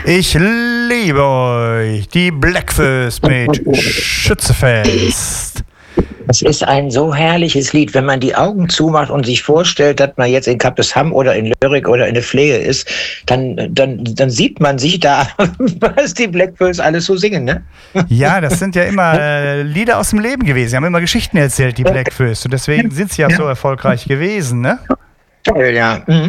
Ich liebe euch, die Bläckfürs mit Schützefest. Es ist ein so herrliches Lied, wenn man die Augen zumacht und sich vorstellt, dass man jetzt in Kappesham oder in Lyrik oder in der Pflege ist, dann sieht man sich da, was die Bläckfürs alles so singen, ne? Ja, das sind ja immer Lieder aus dem Leben gewesen. Sie haben immer Geschichten erzählt, die Bläckfürs. Und deswegen sind sie ja so erfolgreich gewesen, ne? Toll, ja. Mhm.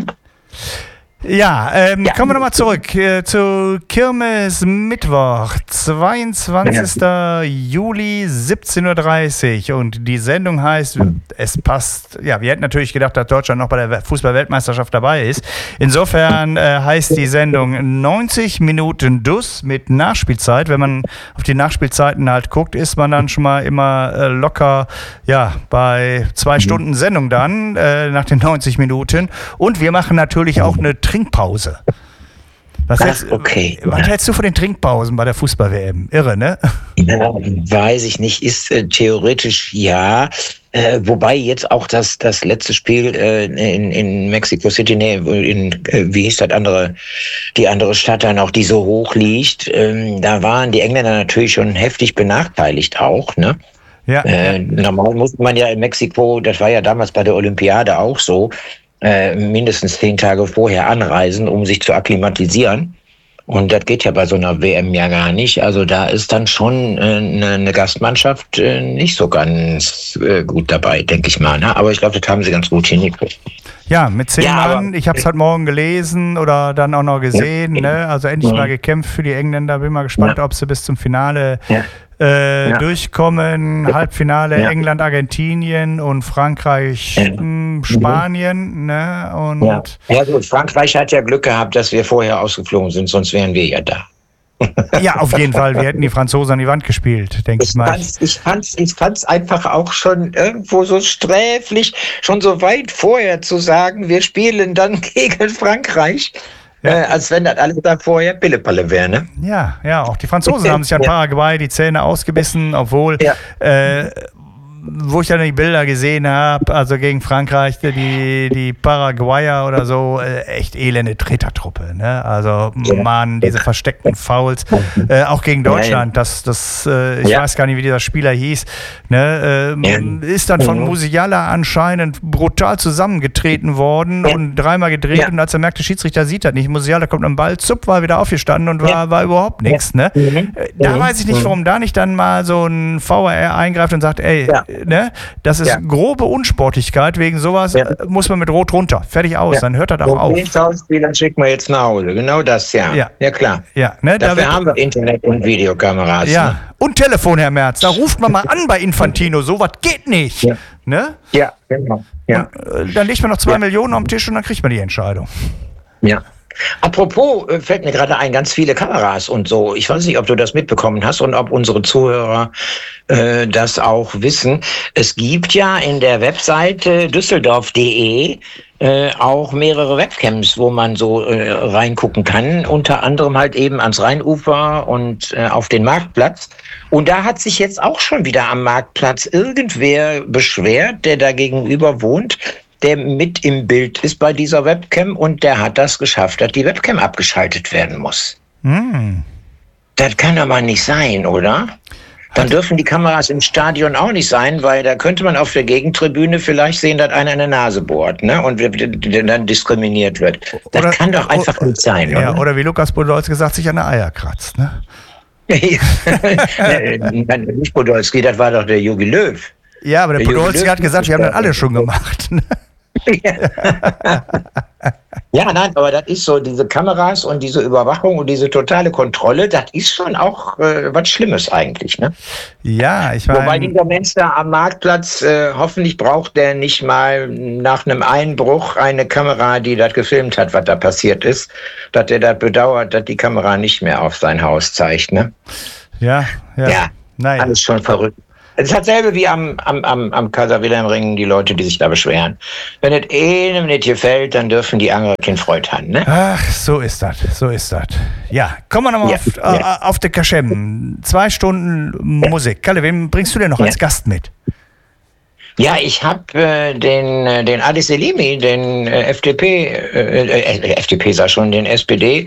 Ja, kommen wir nochmal zurück zu Kirmes Mittwoch, 22. Juli, 17:30 Uhr. Und die Sendung heißt, es passt, ja, wir hätten natürlich gedacht, dass Deutschland noch bei der Fußball-Weltmeisterschaft dabei ist. Insofern heißt die Sendung 90 Minuten DUS mit Nachspielzeit. Wenn man auf die Nachspielzeiten halt guckt, ist man dann schon mal immer locker, ja, bei 2 Stunden Sendung dann, nach den 90 Minuten. Und wir machen natürlich auch eine Trinkpause. Was hältst du von den Trinkpausen bei der Fußball-WM? Irre, ne? Ja, weiß ich nicht. Ist theoretisch ja. Wobei jetzt auch das letzte Spiel in Mexico City, wie hieß das die andere Stadt dann auch, die so hoch liegt, da waren die Engländer natürlich schon heftig benachteiligt auch, ne? Ja. Normal musste man ja in Mexiko, das war ja damals bei der Olympiade auch so, mindestens 10 Tage vorher anreisen, um sich zu akklimatisieren. Und das geht ja bei so einer WM ja gar nicht. Also da ist dann schon eine Gastmannschaft nicht so ganz gut dabei, denke ich mal. Ne? Aber ich glaube, das haben sie ganz gut hingekriegt. Ja, mit 10 Mann. Ich habe es heute Morgen gelesen oder dann auch noch gesehen. Ne? Also endlich mal gekämpft für die Engländer. Bin mal gespannt, ob sie bis zum Finale durchkommen. Halbfinale England, Argentinien und Frankreich, Spanien. Ne? Und gut, Frankreich hat ja Glück gehabt, dass wir vorher ausgeflogen sind, sonst wären wir ja da. Ja, auf jeden Fall. Wir hätten die Franzosen an die Wand gespielt, denke ich mal. Ich fand's einfach auch schon irgendwo so sträflich, schon so weit vorher zu sagen, wir spielen dann gegen Frankreich. Als wenn das alles da vorher Pillepalle wäre, ne? Ja, auch die Franzosen haben sich an Paraguay die Zähne ausgebissen, obwohl, wo ich dann die Bilder gesehen habe, also gegen Frankreich, die Paraguayer oder so, echt elende Tretertruppe, ne? Also, Mann, diese versteckten Fouls, auch gegen Deutschland, ich weiß gar nicht, wie dieser Spieler hieß, ne? Ist dann von Musiala anscheinend brutal zusammengetreten worden und 3-mal gedreht und als er merkte, Schiedsrichter sieht das nicht, Musiala kommt am Ball, zupp, war wieder aufgestanden und war überhaupt nichts, ne? Da weiß ich nicht, warum da nicht dann mal so ein VAR eingreift und sagt, ey, ne? Das ist grobe Unsportlichkeit, wegen sowas muss man mit Rot runter, fertig aus, dann hört das auch auf. Dann schicken wir jetzt nach Hause, genau das, ja klar. Ja, ne? Dafür haben wir Internet und Videokameras. Ja, ne? Und Telefon, Herr Merz, da ruft man mal an bei Infantino, sowas geht nicht. Ne? Ja, genau. Ja. Und, dann legt man noch 2 Millionen auf den Tisch und dann kriegt man die Entscheidung. Ja. Apropos, fällt mir gerade ein, ganz viele Kameras und so. Ich weiß nicht, ob du das mitbekommen hast und ob unsere Zuhörer das auch wissen. Es gibt ja in der Webseite düsseldorf.de auch mehrere Webcams, wo man so reingucken kann. Unter anderem halt eben ans Rheinufer und auf den Marktplatz. Und da hat sich jetzt auch schon wieder am Marktplatz irgendwer beschwert, der da gegenüber wohnt, der mit im Bild ist bei dieser Webcam und der hat das geschafft, dass die Webcam abgeschaltet werden muss. Das kann aber nicht sein, oder? Dann dürfen die Kameras im Stadion auch nicht sein, weil da könnte man auf der Gegentribüne vielleicht sehen, dass einer eine Nase bohrt, ne? Und dann diskriminiert wird. Das kann doch einfach nicht sein, oder? Ja, oder wie Lukas Podolski gesagt, sich an der Eier kratzt, ne? Nicht Podolski, das war doch der Jogi Löw. Ja, aber der Podolski hat gesagt, wir haben das alle schon gemacht. Ja, nein, aber das ist so, diese Kameras und diese Überwachung und diese totale Kontrolle, das ist schon auch was Schlimmes eigentlich, ne? Ja, ich meine... Wobei dieser Mensch da am Marktplatz, hoffentlich braucht der nicht mal nach einem Einbruch eine Kamera, die das gefilmt hat, was da passiert ist, dass der das bedauert, dass die Kamera nicht mehr auf sein Haus zeigt, ne? Ja, nein. Alles schon verrückt. Es ist dasselbe wie am Kaiser-Wilhelm-Ring, die Leute, die sich da beschweren. Wenn es einem nicht gefällt, dann dürfen die anderen kein Freud haben, ne? Ach, so ist das. Ja, kommen wir nochmal auf die Kaschem. 2 Stunden Musik. Kalle, wen bringst du denn noch als Gast mit? Ja, ich habe den Adis Selimi, den FDP, sag schon, den SPD,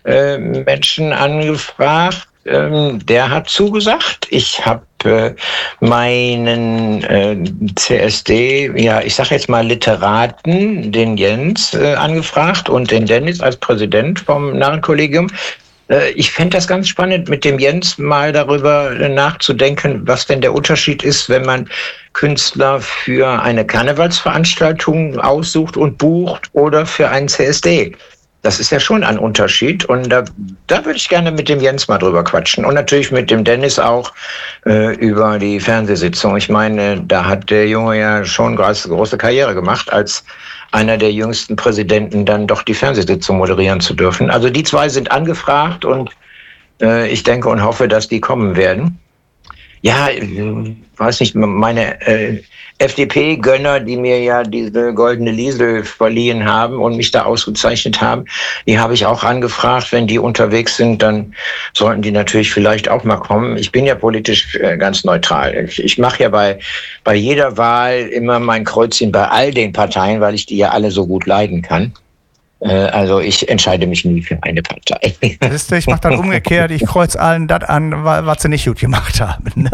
Menschen angefragt. Der hat zugesagt. Ich habe meinen CSD, ich sage jetzt mal Literaten, den Jens angefragt und den Dennis als Präsident vom Narrenkollegium. Ich fände das ganz spannend, mit dem Jens mal darüber nachzudenken, was denn der Unterschied ist, wenn man Künstler für eine Karnevalsveranstaltung aussucht und bucht oder für einen CSD. Das ist ja schon ein Unterschied und da würde ich gerne mit dem Jens mal drüber quatschen und natürlich mit dem Dennis auch über die Fernsehsitzung. Ich meine, da hat der Junge ja schon große Karriere gemacht, als einer der jüngsten Präsidenten dann doch die Fernsehsitzung moderieren zu dürfen. Also die zwei sind angefragt und ich denke und hoffe, dass die kommen werden. Ja, weiß nicht, meine FDP-Gönner, die mir ja diese goldene Liesel verliehen haben und mich da ausgezeichnet haben, die habe ich auch angefragt. Wenn die unterwegs sind, dann sollten die natürlich vielleicht auch mal kommen. Ich bin ja politisch ganz neutral. Ich mache ja bei jeder Wahl immer mein Kreuzchen bei all den Parteien, weil ich die ja alle so gut leiden kann. Also ich entscheide mich nie für eine Partei. Siehst du, ich mache dann umgekehrt, ich kreuze allen das an, was sie nicht gut gemacht haben. Ne?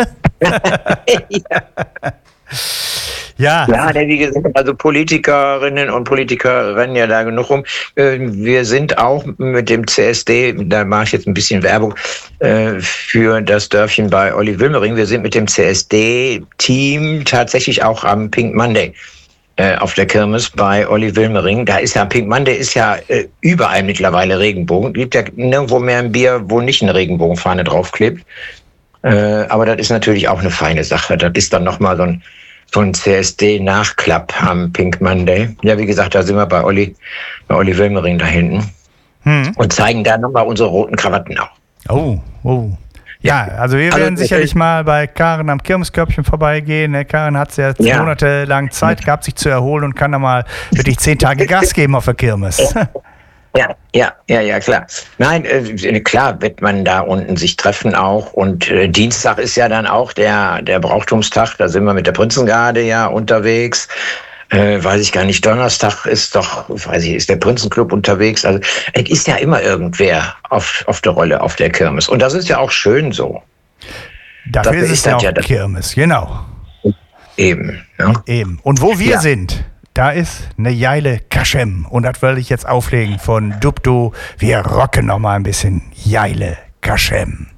Ja. Ja, wie gesagt, also Politikerinnen und Politiker rennen ja da genug rum. Wir sind auch mit dem CSD, da mache ich jetzt ein bisschen Werbung für das Dörfchen bei Olli Wilmering. Wir sind mit dem CSD-Team tatsächlich auch am Pink Monday auf der Kirmes bei Olli Wilmering. Da ist ja Pink Monday, ist ja überall mittlerweile Regenbogen. Gibt ja nirgendwo mehr ein Bier, wo nicht eine Regenbogenfahne draufklebt. Aber das ist natürlich auch eine feine Sache. Das ist dann nochmal so ein CSD-Nachklapp am Pink Monday. Ja, wie gesagt, da sind wir bei Olli Wilmering da hinten. Und zeigen da nochmal unsere roten Krawatten auch. Oh. Ja, also wir werden sicherlich mal bei Karen am Kirmeskörbchen vorbeigehen. Karen hat ja monatelang Zeit gehabt, sich zu erholen und kann da mal wirklich 10 Tage Gas geben auf der Kirmes. Ja, klar. Nein, klar wird man da unten sich treffen auch. Und Dienstag ist ja dann auch der Brauchtumstag. Da sind wir mit der Prinzengarde ja unterwegs. Weiß ich gar nicht, Donnerstag ist der Prinzenclub unterwegs. Also es ist ja immer irgendwer auf der Rolle auf der Kirmes. Und das ist ja auch schön so. Dafür ist es ja auch Kirmes, genau. Eben. Ja. Eben. Und wo wir sind, da ist eine Jeile Kaschem. Und das will ich jetzt auflegen von Dubdo. Wir rocken noch mal ein bisschen Jeile Kaschem.